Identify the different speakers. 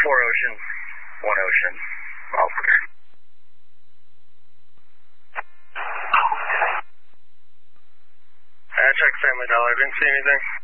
Speaker 1: Ocean, 1 Ocean, Alpha. Check Family Dollar, didn't see anything.